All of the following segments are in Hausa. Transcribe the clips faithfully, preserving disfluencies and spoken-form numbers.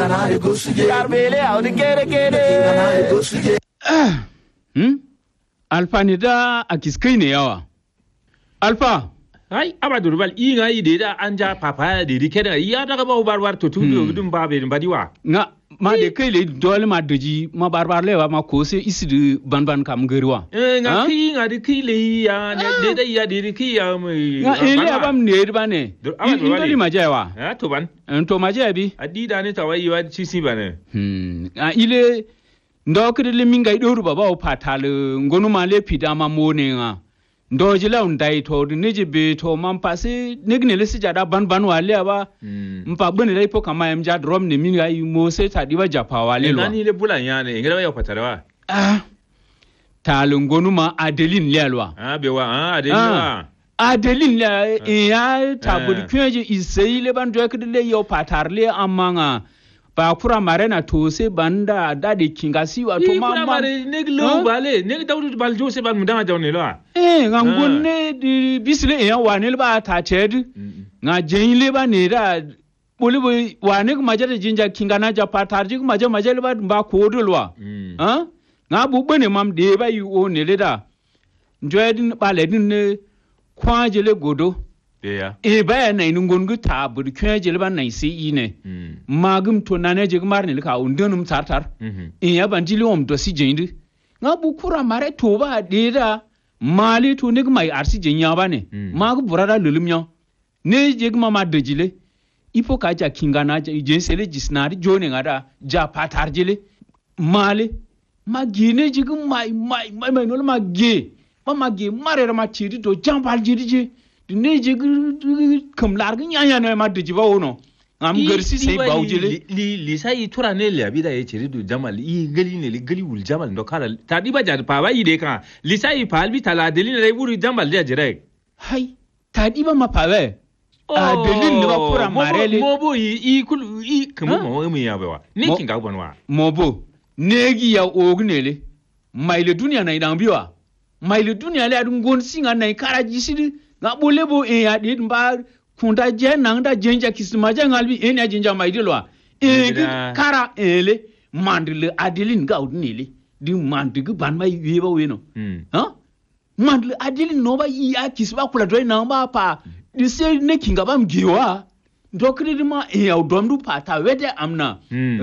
Garbele au de kere kere. Hmm? Alfa ne da a kiskai ne yawa. Alfa. Ai abadu bal inga ide da anja papa de dike da ya daga ba barbar to tudu dum ba be badiwa. Nga ma de kai le dole ma doji ma barbar lewa ma ko sai isi de banban kam gariwa. Eh nga ki nga de ki le ya de da ya de ki ya mu. Nga ile abam ne ba ne. Indoli ma jawa. Ha to ban. To ma jabi. Adida ne tawayi wa ci ba ne. Hmm. A ile ndokre le minga idoru baba o patale ngonu ma le pidama mone nga. Ndoji la undai to neje be to man passe negne le sijada ban ban wale aba mpa bone le po kama emja drum ne minga yi mo se tadi wa japa wale lo nani le bulan ya ne ngela ya patarawa ah talungonu ma Adeline lelwa ah be wa ah Adeline wa Adeline la ya tabudi kweje isei le ban do le yo patarle amanga ba kura mare na to se banda dadi kingasi wa to mama mare ne glo bale ne dawdu bal jose ban mudanga jawne lo eh ngangon ne di bisle e wanel ba ta ched nga jenile ba ne da boli bo wane kuma jada jinja kingana ja patarji kuma ja majale ba ba ko dolwa ha nga bu bane mam de ba yi o ne le da njoedin bale din ne kwajele godo yeah e ba na inungon gu ta bu kwajele ba na si ine magum to na ne je gmar ne ka undunum tartar e ya banjili om do si jindi nga bu kura mare to ba de da mali to ne mai arsi jenya ba ne magu burada lulumyo ne je gma ma dejile ipo ka ja kingana ja je sele jisnari jone ngada ja patarjile mali ma gine je gma mai mai mai mai no ma ge ma ma ge mare ma chiri to jambal jiri je ne je kam larga nyanya no ma deji ba wono am garsi sai baujile li li sai tura ne le abida ye chiri do jamal i gali ne li gali wul jamal ndo kala ta di ba ja pa ba ide kan li sai pa albi tala delin le buru jamal ja jire hai ta di ba ma pa ba a delin ne ba pura marele mobo i i kul i kuma mo mu ya ba ni kin ga bonwa mobo negi ya ognele maile duniya na idan biwa maile duniya le adun gon singa na kara jisidi nga bolebo e ya di mba kunda je nangda jenja kisima je ngalbi eni ajenja maidilwa e kara ele mandle Adeline gaudnile di mandigu ban mai yeba weno ha mandle Adeline no ba ya kisba kula doi na ba pa di se ne kinga bam giwa dokri ma e ya domdu pata wede amna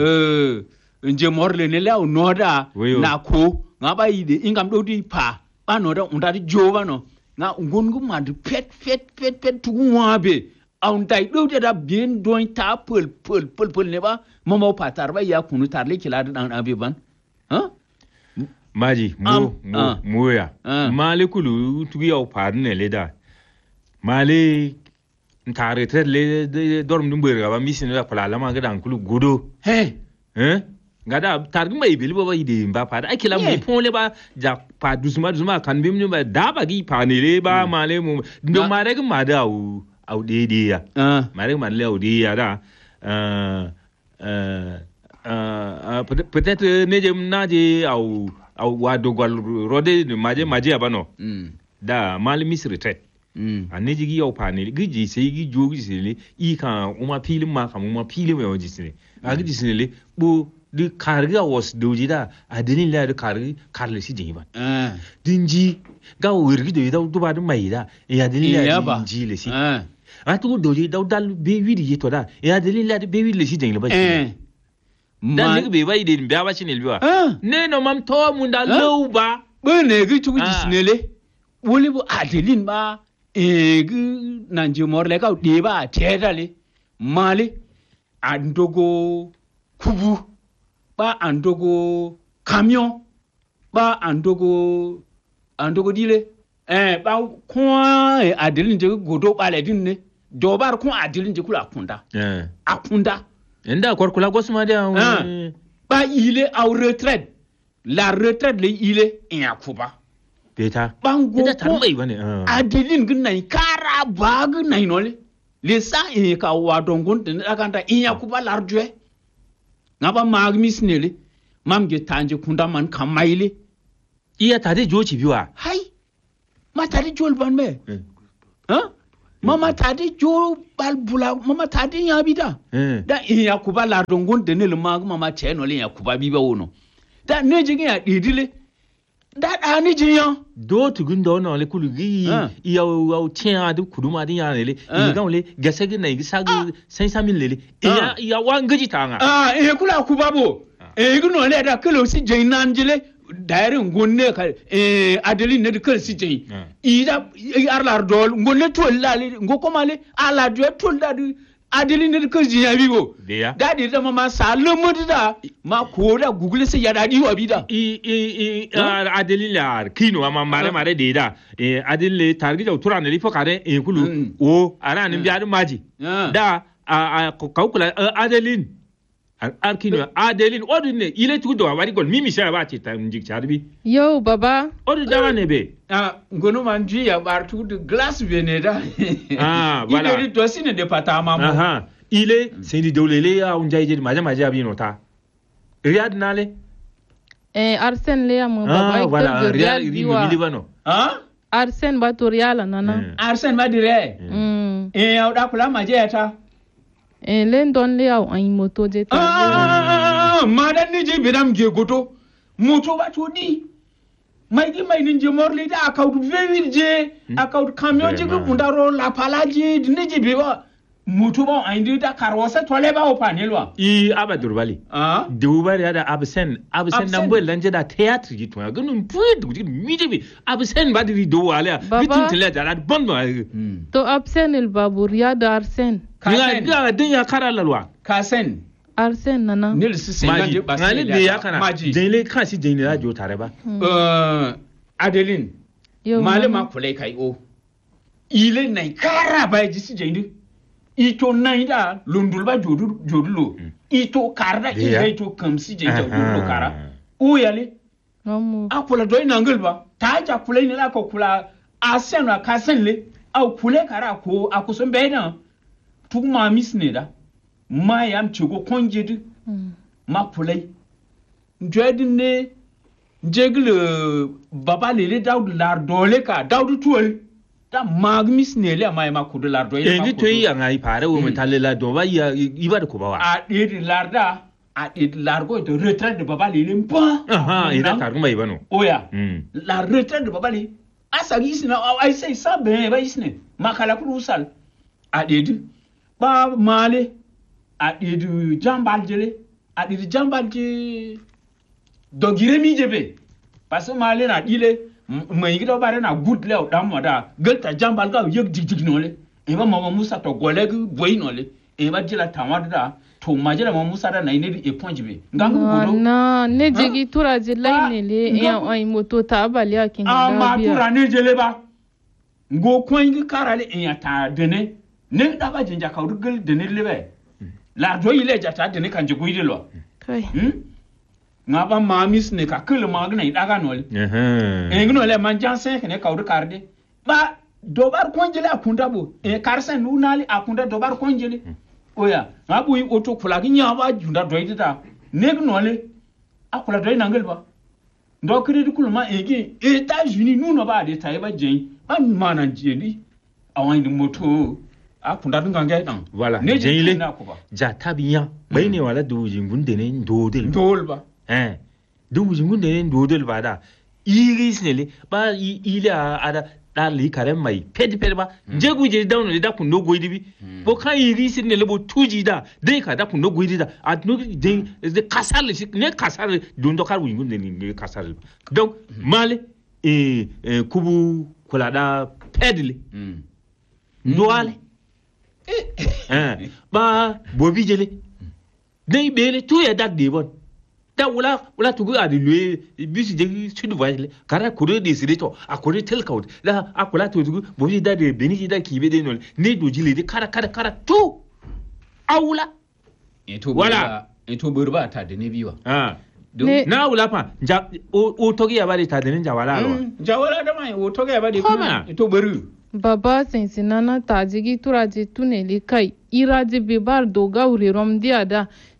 eh nje morle ne la noda na ko ngaba yide ingam do di pa ba noda undadi jova no nga ngongu mad pet pet pet pet tuwabe aun dai do da bien doin ta pul pul pul pul ne ba mama patar ba ya kunu tarle kila da dan abiban ha maji mo mo moya male kulu tugi yaw par ne leda male ntare tre le dorm dum beura ba misine la pala ma ga dan kulu godo he he ngada targi mai bil baba ide ba pa da kila mai pon le ba ja pa dusuma dusuma kan bim ni ba da ba gi pa ne le ba male mu ndo mare ga ma da au au de de ya mare ma le au de ya da euh euh peut-être ne je na je au au wa do gol rode maje maje ba no da male mis retret a ne ji gi au pa ne gi ji sai gi jo gi sai i kan uma filin ma kan uma filin mai waji sai a gi sai le bu di karga was doji da Adeline la da kargi karle si jingi ba eh dinji ga wirgi do da do ba da mai da ya Adeline la dinji le si eh a to doji da dal be wiri yeto da ya Adeline la be wiri le si jingi ba eh dan ne be ba ide be ba shi ne biwa ne no mam to mun da low ba be ne gi tugu jisnele woli bo Adeline ba eh gi nanje morle ka de ba tedale mali andogo kubu ba andogo camion ba andogo andogo dile eh ba kwa Adeline je godo bale din ne do bar kwa Adeline je kula akunda eh akunda enda korkula gosma de ba ile au retraite la retraite le ile en akuba beta bango ida tambai bane Adeline gin nai kara ba gin nai nole le sa e ka wa dongon de akanta en akuba larjue ngaba magmis nele mamge tanje kunda man kamaile iya tade jochi biwa hai ma tade jol ban me ha mama tadi jo bal bula mama tadi ya bida da in ya kuba la dongon de ne le mag mama che no le ya kuba bi ba wono da ne jigin ya didile da da ni jiyan do tugun do no le kulu gi ya o tia du kuduma din ya le i ga le gase gi na gi sa gi cinq cent mille le ya ya wan gaji tanga ah e kula kuba bo e gi no le da kelo si jin nan jile daire ngonne ka eh Adeline ne de si jin ida arlar dol ngonne tol lali ngoko male ala do tol da Adeline ne de jin ya bibo da di da mama sa lumu da ma ko da google sai ya da di wa bida i i Adeline la kino ma mare mare de da eh Adeline targi da utura ne fo kare e kulu o ara ne biya maji da a ka kula Adeline Arkino Adeline odine ile tudo wari gol mimi sha ba ce ta njik charbi yo baba odu dawa ne be ah ngono manji ya bar tudo glass veneda ah voilà ile to sine de pata mamo aha ile c'est di dolele ya unjai je maja maja bi nota Riyad nale eh Arsène le am baba ah voilà Riyad ri mi libano ah Arsène ba to Riyal nana Arsène ba dire mm eh ya da kula maja ta eh len don le aw an moto je ta ah madan ni je bidam je goto moto ba to di mai gi mai ninje morli da account vingt je account camion je gundaro la palaji ni je biwa moto ba an di da karwasa tole ba o panelwa i abadur bali ah de ubari ada absen absen nambo lanje da theatre ji to ganun puid guji midi bi absen ba di do wala bitin tele da bon ba to absen el babur ya da Arsène Nga ga din ya kara lalwa Kasen Arsène nana nil si sen maji ngale de ya kana jinle kan si jinle la jo tare ba euh Adeline malama kulai kai o ile nai kara ba ji si jinle ito nai da lundul ba jodu jodulo ito karda ile ito kam si jinle jodulo kara o yale nomu akula do ina ngulba ta ja kulai ni la ko kula Arsène wa Kasen le au kulai kara ko akusun bayna tug ma misne da ma yam chugo konjedu ma pulai ndwedin ne jegle baba lele daud lar dole ka daud tuol da mag misne le ma ma kudu lar dole ma ni toyi an ai fare wo metalle la do ba ya iba da ko ba wa a de lar da a de lar go de retraite de baba lele mpa aha ida kar mai bano oya la retraite de baba lele asa gisna ai sai sabe ba isne ma kala ku usal a de ba male a ɗidu jambal jele a ɗidu jambal je dogire mi jebe parce que male na ɗile mai gida bare na good le dan moda gelta jambal ga yek jig nole e ba mama musa to goleg boy nole e ba jila tamada to majira mama musa da na ne e point be ngangu godo na ne jigi tura jilai ne le e ai moto ta bali akin da biya ma tura ne jele ba ngo koingi karale e ya ta dene ne da ba jinja ka rugal de ne lebe la do ile jata de ne kan je guide lo kai hm nga ba mamis ne ka kul ma gna ida ga nol eh eh ngno le man janse ne ka ru karde ba do bar konjele akunda bo e karsen nu nali akunda do bar konjele oya nga bu yi oto kula gi nya ba junda do ida ne gno le akula do ina ngel ba ndo kiri kul ma e gi États-Unis nu no ba de tai ba jen ba mana jeli awan di moto akunda dunga ngai dan voilà jeli ja tabiya bai ne wala du jingun de ne ndodel ndol ba eh du jingun de ne ndodel ba da iris ne le ba ila ada dali kare mai pedi pedi ba je guje down le da kun no goidi bi bo kan iris ne le bo tuji da dai ka da kun no goidi da a no de de kasar le ne kasar dun do kar jingun de ne kasar donc male e kubu kula da pedile ndwale eh ba bobi jele dai bele tu ya dak de bon da wala wala tugu adi lui bisi je sud voyage kara kore de sireto a kore tel kaut da akula to tugu bobi da de beni da kibe de nol ne do jile de kara kara kara tu awula eto wala eto burba ta de ne biwa ah na wula fa ja o togi ya bari ta de ne jawala ro jawala da mai o togi ya bari kuma eto buru baba sinsinana tajigi turaji tuneli kai iraji bibar doga uri romdia da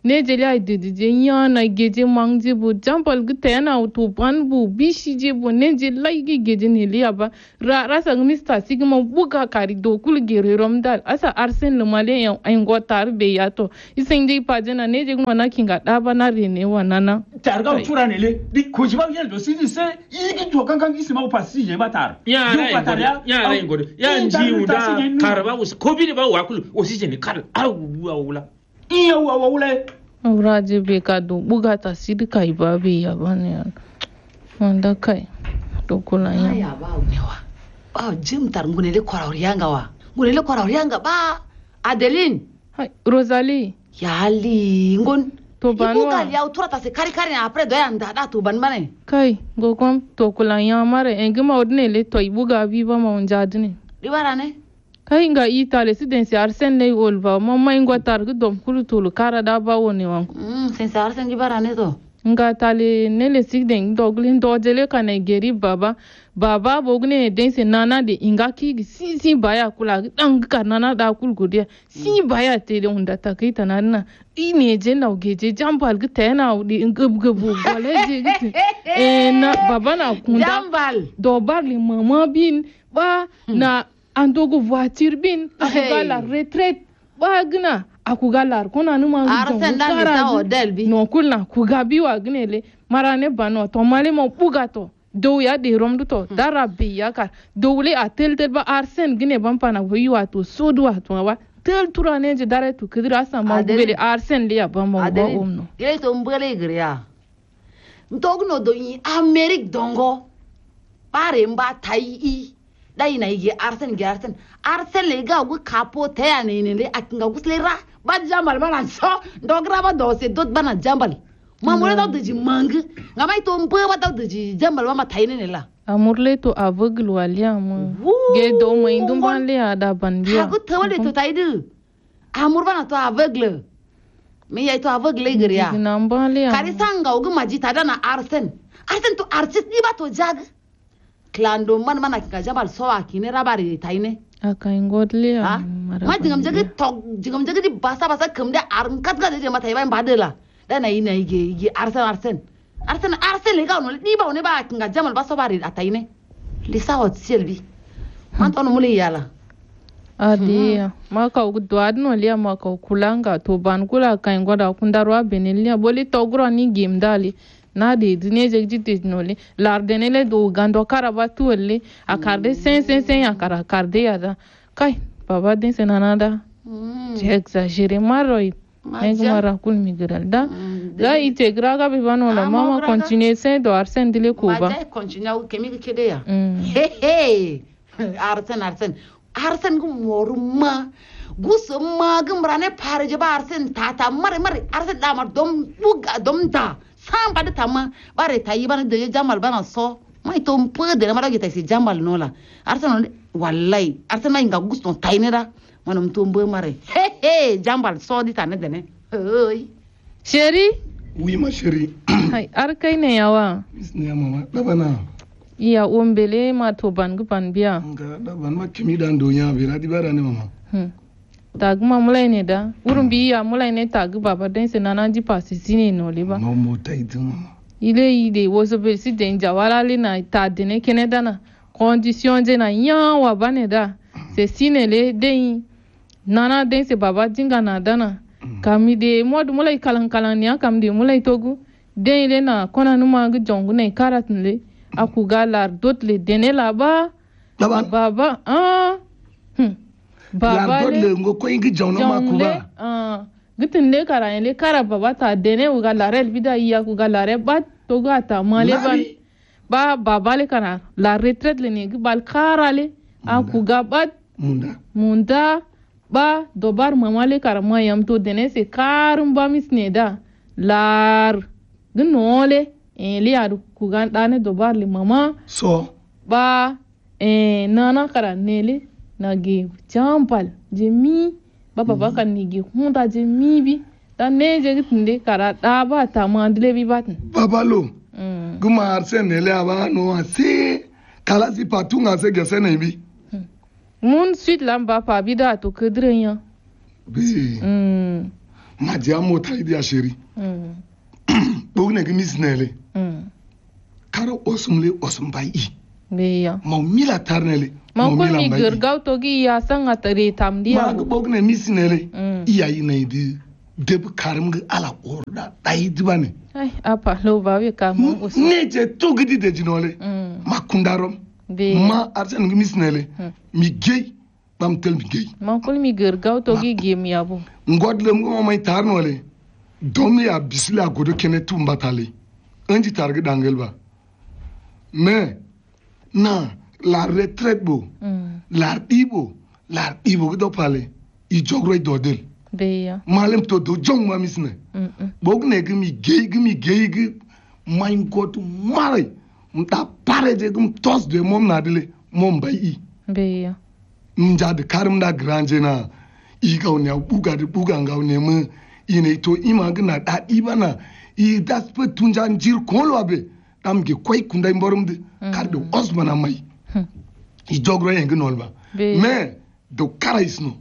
ne jeli ay de de nya na geje mangje bu jampal gute na to ban bu bishi je bu ne je lai ge geje ne li aba ra rasa mista sigma buga kari do kul gere romdal asa arsen le male ya ay ngotar be ya to isindi pajena ne je ngona kinga daba na rene wanana targa tura ne le di ko jiba yel do sidi se yigi to kankan isma pa si je batar ya ra ya ra ngodo ya nji uda karba us ko bi ba wa kul osije ni kar au wala iya wa wala Uraje be ka do buga ta sidi kai ba be ya bane wanda kai to kula ya ya ba newa ba jim tar ngune le kora orianga wa ngune le kora orianga ba Adeline hai Rosalie ya li ngon to banwa buga ya utura ta se kari kari apre do ya nda to ban mane kai go kom to kula ya mare engima odne le to ibuga bi ba ma unjadne ribara ne kai nga itale sidensi arsen le olva mama ingwa targu dom kulu tulu kara da ba woni wan mm sense arsen ribara ne to nga tale nele sigden doglin dojele kana geri baba baba bogne dense nana de inga ki si si baya kula dan ka nana da kul gudia si baya te de unda takita nana ine je na ugeje jambal gite na udi ngub gubu gole je gite e na baba na kunda jambal do barli mama bin ba na andogo voiture bin akuga la retraite ba gna akuga la kona numa arsen dan ni ta hotel bi no kulna kuga bi wa gnele marane bano to male mo pugato do ya de romdu to darabi yakar dowle a tel tel ba arsen gne ban pana wi wa to sodu wa to wa tel turane je dare to kidra sa ma bele arsen le ya ban mo ba omno ile to mbele gria ntogno do yi amerique dongo pare mba tai i dai na yi arsen gi arsen arsen le ga gu kapo te ya ne ne le akinga gusle ra ba jambal bana so do graba do se dot bana jambal mamure do de mang ngamai to mpo ba do de jambal mama tai ne la amurle to aveugle walia mo ge do mo indum ban le ada ban biya ha gu tawale to tai du amur bana to aveugle me yai to aveugle gria namba le kari sanga ugu majita dana arsen arsen to artist ni ba to jag klando man mana ka jabal so akine rabari taine akai ngodle ha ma jingam jagi tok jingam jagi di basa basa kamde arm kat ga de mata iban badela dana ina ige ige arsen arsen arsen arsen le ga no di ba ne ba kinga jamal baso bari ataine lisa hot selbi man to no muli yala adia maka ugdwad no lia maka kulanga to ban kula kai ngoda kundarwa benelia boli togro ni gimdali na de dine je jite nole lardenele do gando karaba tuelle akarde sen sen sen akara karde yada kai baba den senanada je exagere maroi meg mara kul migral da da ite graga be bano la mama continue sen do arsen dile kuba ma continue kemi kede ya he he arsen arsen arsen gu moruma gus ma gumrane pare je ba arsen tata mare mare arsen da mar dom buga dom ta sam pada tama bare tayi bana de jamal bana so mai to mpo de mara gita si jamal nola arsenal wallahi arsenal inga gusto tainera manum to mbo mare he he jamal so di tane dene oi chérie oui ma chérie hay arkay ne yawa ne ya mama dabana iya ombele ma to bangu pan biya nga daban ma kimi dan do nya bira di bara ne mama hmm tag ma mulai ne da wurin biya mulai ne tag baba den se nana ji pasi sine no liba no mo taitu mama ile ide woso be si den jawala le na ta de ne keneda na condition je na nya wa bane da se sine le den nana den se baba jinga na dana kami de mod mulai kalan kalan ya kam de mulai togu den le na kona numa ga jongu ne karat le aku galar dot le dene la ba baba ah hmm baba le ngo ko ingi jono ma kuba ah gitin le kara le kara baba ta dene u galare bida iya ku galare ba to gata male ban ba baba le kana la retraite le ne bal kara le aku gabat munda munda ba dobar mama le kara ma yam to dene se karum ba misneda lar gnole e le adu ku gan dane dobar le mama so ba e nana kara nele nagi jampal jemi baba baka nigi hunta jemi bi dan ne je gitinde kara da ba ta mandle bi batn baba lo guma arsen ne le aba no ase kala si patunga se gese ne bi mun suite lamba pa bi da to kedrenya bi mm madia mota idi asheri bogne gi misnele karo osumle osumbai beya ma mila tarnele ma ko mi gergaw to gi ya sanga tare tamdi ma bogne misnele iya ina idi deb karim gi ala orda dai dibane ai apa lo ba we ka mo usu ne je to gidi de jinole ma kundarom ma arsen gi misnele mi gey bam tel mi gey ma ko mi gergaw to gi gem yabo ngodlem go mai tarnole domi ya bisla godo kene tumbatale anji targi dangelba mais na la retraite bo la dibo la dibo do pale i jogro do del beya malem to do jong ma misne bogne gi mi gey gi mi gey gi may goto mare mta pare de gum tos de mom na dele mom bay i beya mja de karim da granje na i ga ne buga de buga nga ne mu ine to ima gna da ibana i das pe tunja njir konlo abe dam ge koy kunda mborum de karde osmana may i jogro en gnol ba mais do karaisno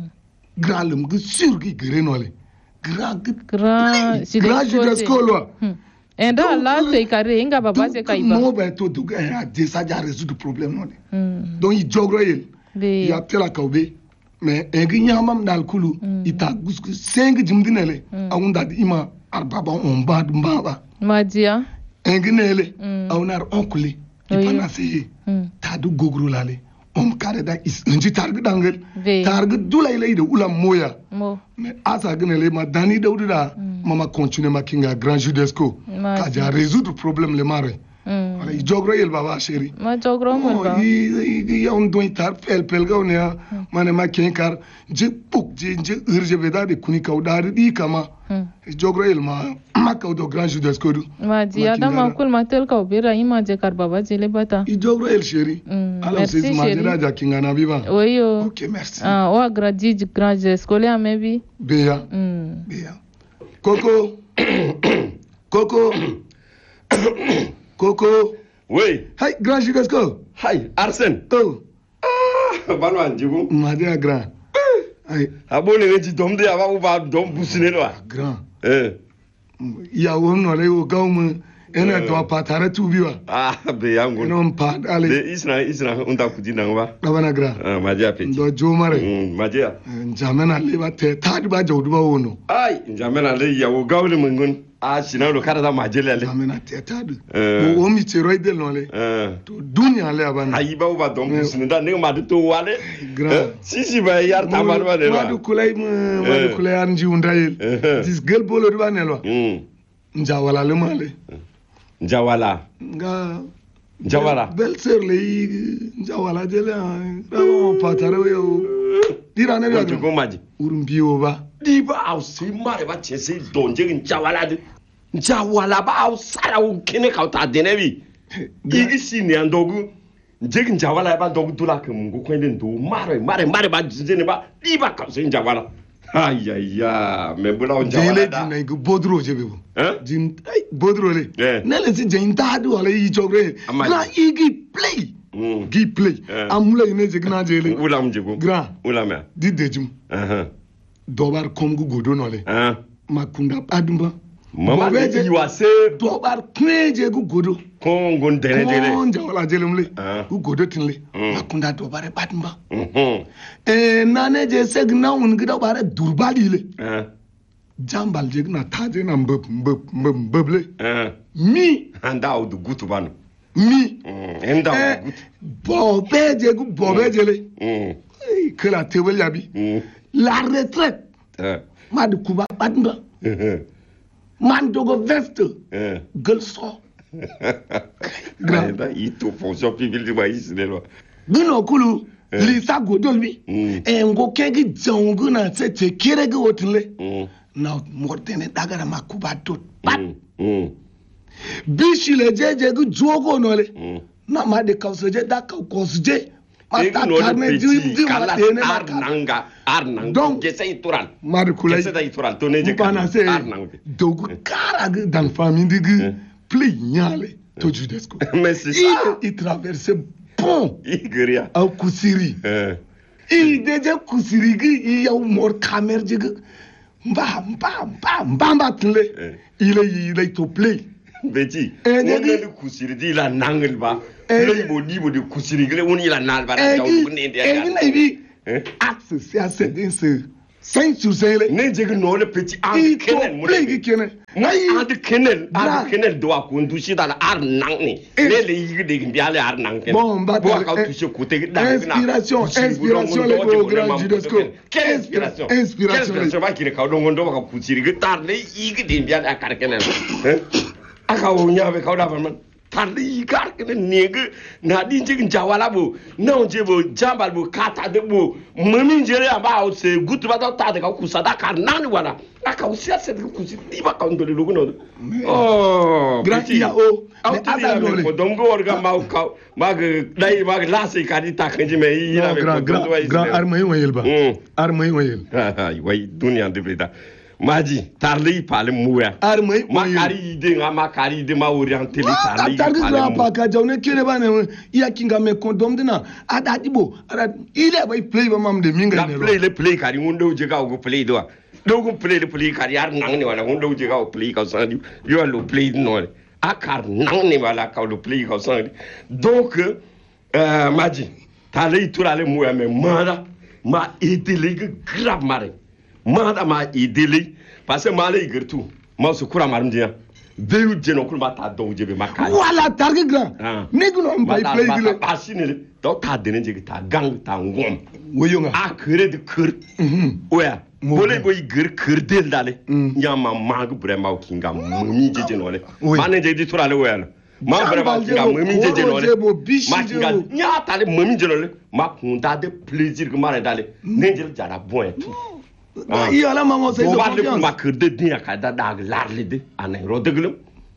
gralum ge sur gi grenole gra gra gra judas kolwa enda la se kare inga baba se kaiba no ba to do ga de sa ja résoudre problème non donc i jogro yel ya tela kawbe mais en gi nyamam dal kulu ita gusku cinq jimdinele awunda di ima arbaba on bad mbaba madia en gi nele awnar onkule ipana se ta du gogru lale om kare da is nji targu dangal targu dulay lay de ulam moya mo mais asa gnele ma dani dawduda mama continue makinga grand judesco ka ja résoudre problème le mare wala i jogro yel baba chéri ma jogro mo ba i ya on doit tar pel pel ga ne mane ma kenkar je puk je je urge beda de kuni kawda di kama i jogro yel ma ma kawdo grand judesco du ma dia da ma kul ma tel ka obira ima je kar baba jele bata i jogro yel chéri alors c'est ma jera ja kinga na biba oyo OK merci ah o agradi grand judesco le amebi beya beya Coco Coco Coco. Oui. Hi, grand Judesco. Hi, Arsène. Oh. Ah, Banwan, Djibou. Madia grand. Hi. Abonné ne dom de ava ou va dom bousiner là. Grand. Eh. Ya won no le o gaum ena to patare tu biwa. Ah, be yango. Non pa ale. De isna isna unda kudina ngwa. Dabana grand. Ah, madia pe. Do jomare. Mm, madia. Jamena le ba te tadi ba jawdu ba wono. Ai, jamena le ya o gawle mungun. Ah, sinon le cara da majele ale. Jamena te tadi. Bo o mi tero de no le. Eh. To dunia le abana. Ai ba ba dom bousiner da ne ma de to wale. Grand. Si si ba yar tabar ba de la. Ma du kulay ma du kulay anji undayel. Dis gel bolo de ba ne lo. Mm. Njawala le male. Njawala. Nga Njawala. Bel ser le Njawala jele ba patare yo. Dira ne Ko ko maji. Urumbiyo ba. Di ba au si mare ba chese donje Njawala de. Njawala ba au sara u kene ka ta denebi. Igi si ne andogu. Njegi Njawala ba dogu tula ke mungu kwende ndo mare mare mare ba jene ba di ba ka se Njawala. Aïe aïe aïe, mais bon, on dirait que tu n'as que bodro, je veux. Hein? Jim, bodro le. Nelle si j'ai une tade ou aller y jogger. Grand, il play. Gi play. Amula ine je gna jele. Ulam jego. Grand. Ulama. Di dejum. Uh-huh. Dobar kom gu godo nole. Hein? Makunda adumba. Mama je yiwase. Dobar kne je gu godo. Kongo ndene jele. Konja wala jele mle. Gu godo tinle. Makunda dobar badumba. Eh nane je segna un gida bare durbali le. Jambal je gna taje na mbep mbep mbeble. Mi anda o du gutu banu. Mi enda o gutu. Bobe je gu bobe jele. Que la tebel yabi. La retraite. Ma de kuba badumba. Man dogo veste. Gel so. Granda ito fonction publique ba isne lo. Gino kulu lisa godolbi. Engo kegi jongu na tete kirege wotinle. Na mortene dagara makuba dot. Pat. Bishi le jeje gu jogo nole. Na ma de kausoje da kausje. Ata karne di di ma dene arnanga arnanga. Donc gese ituran. Markulay. Gese da ituran to neje kana se dogu kara dan famille digi pli nyale to Judesco. Mais c'est ça. Il traversait pont. Igria. Au Kusiri. Il déjà Kusiri gi il y a mort camer jigi. mba mba mba mba mba tele il est il est to play beti ne ne kusiri di la nangel ba play bo di bo de kusiri gele woni la nal ba da jaw ne de e ne bi axe c'est à c'est ce cinq sur cinq ne je no le petit en kenen mo play kenen ngai en kenen en kenen do ko ndushi da ar nang ni ne le yi de biale ar nang ken bon ba ka toucher côté da inspiration inspiration le grand judosko quelle inspiration inspiration ba ki ka do ngondo ba kusiri ge tar le yi de biale akar kenen aka wo nyabe ka da man tali kar kenen nege na din jigin jawala bo na onje bo jambal bo kata de bo mami jere aba o se gutu ba ta de ka kusa da kar nani wala aka o sia se de kusi di ba ka ndole lugo no oh grati ya o au asa no ko dongo orga ma ka mag dai mag lase ka di ta kanji me yi na me ko grand grand armay wayel ba armay wayel ai way dunia de breda maji tarli pale muya armay makari de nga makari de ma orienté li tarli tarli pale pa ka jawne kene ba ne ya kinga me kondom dina ada dibo ada ile bay play ba mam de minga ne play le play kari ngundo je ka go play do do go play le play kari ar nang ne wala ngundo je ka play ka sa di yo lo play no akar nang ne wala ka lo play ka sa di donc euh maji tarli turale muya me mara ma idile grave mare mada ma idili parce que mala igirtu ma su kura marim dia veyu jeno kul mata do jebe makali wala targi grand negno mbay play dile asine do ta dene jigi ta gang ta ngom woyonga akere de keur oya bolay boy geur keur del dale nyama mag brema o kinga mami jeje nole mané jeje turale oyala ma brema kinga mami jeje nole ma kinga nya tale mami jeje nole ma kunta de plaisir que mara dale nenjel jara bon tout il y a la maman c'est ça on va que de dia ka da da larle de anay rodeglum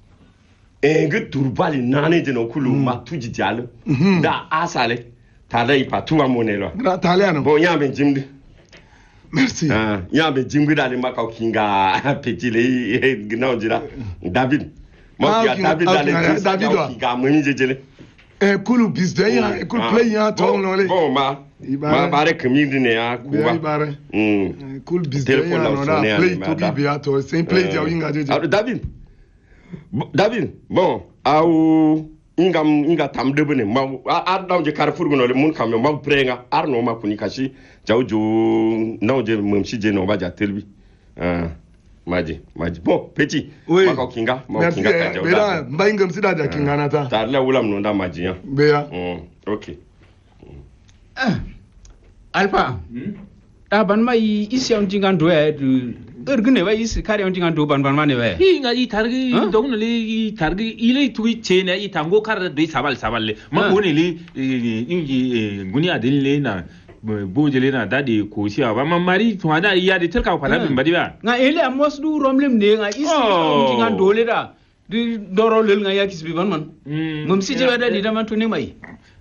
e nge turbali nane de no kulu ma tuji jalo da asale tale pa tuwa monelo italiano bon yambe jimdi merci ah yambe jimbi dale maka kinga petit le gnaw jira David ma ki David dale David kinga moni jejele e kulu bisde ya e kulu play ya to no le bon ma ma bare kemindi ne ya kuba mm cool business ya no na play to be beato c'est play dia winga jeje David David bon au ingam inga tam de bene ma ar daw je Carrefour no le mun kam ma prenga ar no ma kuni kashi jawjo no je mum si je no ba ja telbi ah maji maji bon petit ma ko kinga ma kinga ka jawda bela mbaingam sida da kinga na ta ta la wulam no da maji ya beya mm okay Alpha ta ban mai isi on jingan do ya ergne wa isi kare on jingan do ban ban mane wa hi nga i targi dogna le i targi ile tu chene i tango kar de sabal sabal le ma woni le ingi nguni adin le na bojele na dadi ko si ba ma mari to ada iya de terka fa labin badi ba nga ele amos du romlem ne nga isi on jingan do le da di doro le nga yakis bi ban man mum si je wa dadi da man to ne mai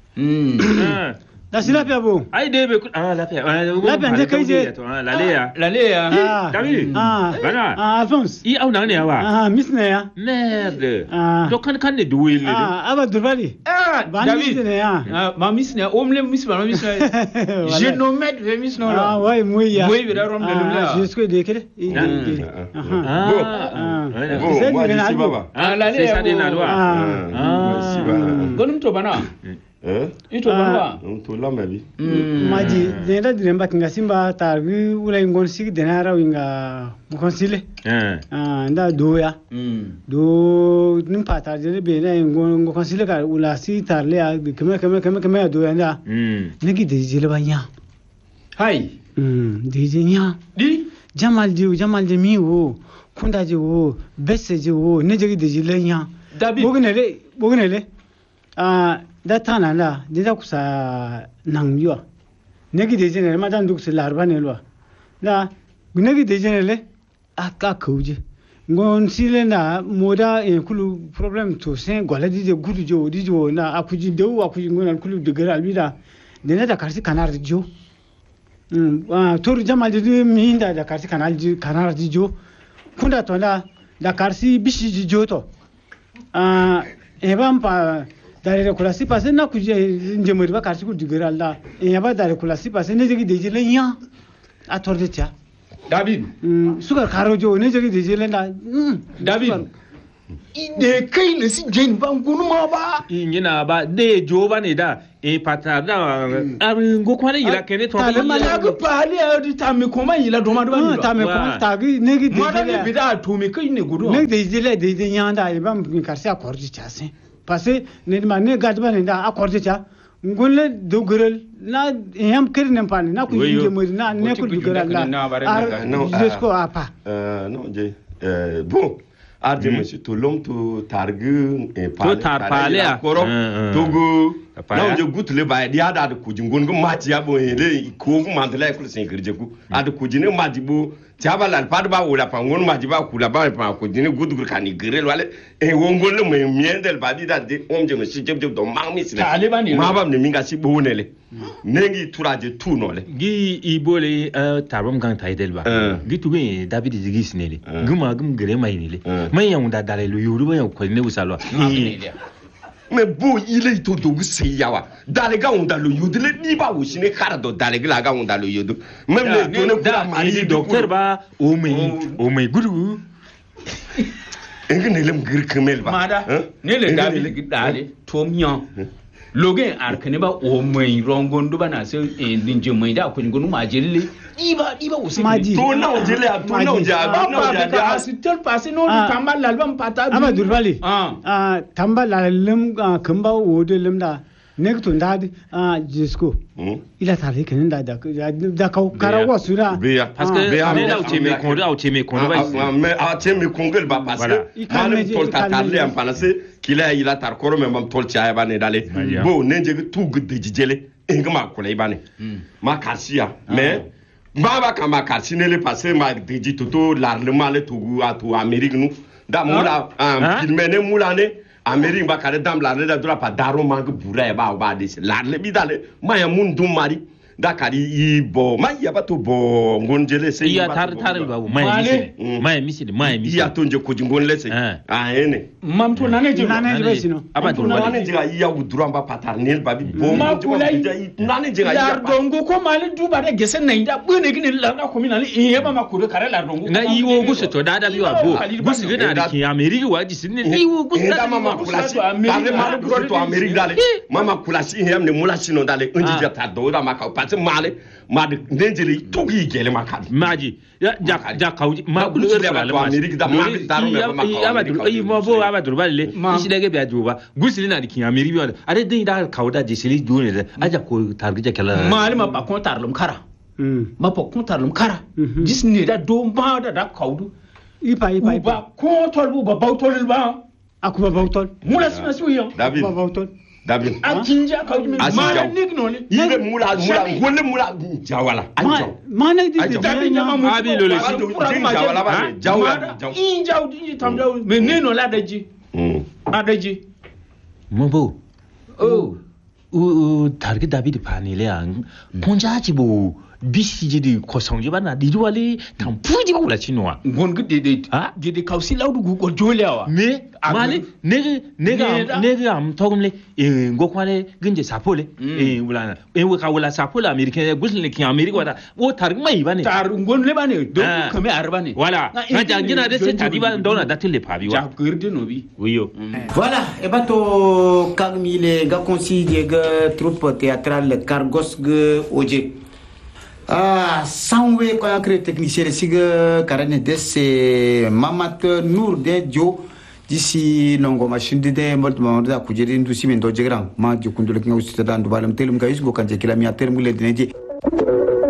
mm da si lafiya bo ai dai bai ah lafiya lafiya ne kai je laleya laleya David ah bana ah Alphonse i au nan ne yawa ah miss ne ya merde to kan kan ne duwe le ah aba durbali ah David ne ya ma miss ne omle miss ba miss ne je no met ve miss no ah ouais moi ya moi bira rom de là je suis de kede ah bon moi je suis baba ah laleya ça de na doa ah gonum to bana eh ito banwa to la mabi maji denda diremba kinga simba targi ula ingon sig denara winga mukonsile eh ah nda doya do nim pata jere be na ingon mukonsile ka ula si tarle a keme keme keme keme doya nda nigi de jile banya hai mm de jinya di jamal ji jamal ji mi wo kunda ji wo besse ji wo ne jigi de jile nya David bognele bognele ah da tana la déjà que ça nangyo negi de général madan duk se larba ne lo la negi de général aka kuje ngon sile na moda e kulu problem to sen gola di de gudu jo di jo na akuji de wa akuji ngon kulu de gara albida de na da karsi kanar di jo mm ah toru jamal di mi inda da karsi kanal di kanar di jo kunda to la da karsi bishi di jo to ah e bam pa dare kula si passe na kuje njemori ba karsi ku digera la e yaba dare kula si passe ne jigi deje le nya a torde tia David suka karojo ne jagi deje lenda David ide kai ne si jane ban gunuma ba yina ba de jo ba ne da e pata da arin go kwana yila kene to ta le mala ga pali a di ta mi koma yila do ma do ba ta me ko ta gi ne gi ma da ni bida to mi kai ne gudu ne deje le deje nyanda e bam mi karsi accordi chase parce que ne ma ne gadba ne da accordi cha ngolle dogral na yam kër ne pani na ko yinge mo na ne ko dogral la non jusqu'au apa euh non je euh bon arde monsieur to lom to targu e to tar pale a koro togo na je gutle ba dia da ko jingon go mati ya bo ele ko ko mandela ko sen kirje ku ad ko jine mati bo tiaba la pa ba wala pa ngon mati ba ku la ba pa ko jine gudu kan ni grel wale e wongol le me miendel ba di da de om je monsieur je do mang mi sila ma ba ne minga si bo nele nengi turaje tu no le gi ibole tabam gang taidel ba gi tuge david zigis nele guma gum gre mai nele mai yan da dale lu yuru ba yan ko ne usalo mais bon il est tout dogu siyawa dalega on dalo yudle ni ba wusine kara do dalega ga on dalo yudu même le donne da mali docteur ba o mai o mai gudu engi ne lem gir kemel ba mada ne le david gidale to mian logen arkane ba o mai rongondo bana se dinje mai da ko ngonu ma jelle iba iba usine to na o jelle to na o ja na o ja da asitel passé non tambal l'album pata ama durbali ah tambal l'album kamba odelum da nekto ndadi ah jisko ila tare kenan da da ka karawa sura parce que ne la uche me kondo a uche me kondo ba mais a uche me kongel ba parce que manem tol ta tarle am palase kila ila tar koro me mam tol cha ba ne dale bo ne je tu gudde jijele engama ko lay bane ma karsia mais baba kama karsi ne le passé ma deji toto larlement le togu a to Amérique nous da mula filmene mula ne Amérique ba kare dam la da dura pa daro mang bura ba ba de la le bi dale ma ya mun dum mari da kari i bo ma ya ba to bo ngonjele se ya tar tar ba ma ya misi ma ya misi ma ya misi ya to nje ko jingon lese ah ene mam to nane je nane je sino aba to nane je ya udura ba paternel ba bi bo ma ko lay nane je ya dongo ko mali duba de gese nan da bune gine la na ko minali e yeba ma ko kare la dongo na i wo gusu to da da bi wa bo gusu gina da ki America wa jisi ne i wo gusu da mama kulasi dale ma ko to America dale mama kulasi hem ne mulasi no dale unji jata do da ma ka parce male ma de nenjeli tugi gele ma kadi maji ja ja kawji ma bulu le ba to America da ma daro me ma ka aba dur ayi mo bo aba dur balle isi dege bi ajuba gusu na di ki America bi are din da kawda jisili jone da aja ko targija kala malima ba kon tarlum kara ma ba kon tarlum kara jisni da do ba da da kawdu ipa ipa ba kon tolbu ba bawtol ba akuba bawtol mula sima suyo David bawtol David akinja kawdu me ma nik no ni ile mula mula golle mula jawala ma ma na di David nyama mu abi lole jawala ba jawala in jawdi tam jaw me neno la daji adaji mo bo oh u target David panile an ponjaji bo bisiji di kosonje bana di wale tam puji ko la chinoa ngon gede de ha gede kausi lawdu gu ko jolewa me mali ne ne ga ne ga am togumle e ngokwale ginje sapole e wala e ka wala sapole americain gusle ki america wada o tar mai bane tar ngon le bane do kame arbane wala na jangina de se tadi ba ndona datile pabi wa ja gerde no bi wiyo voilà e bato kagmile ga consigne ga troupe théâtrale Cargos ge oje ah sanwe ko akre technicien siga karane desse Mamat Nour de Jo d'ici nongo machine de molt mamada kujeri ndu simen do jegram ma jukundule kinga usita dan dubalam telum kayis go kanje kilami atermule deneje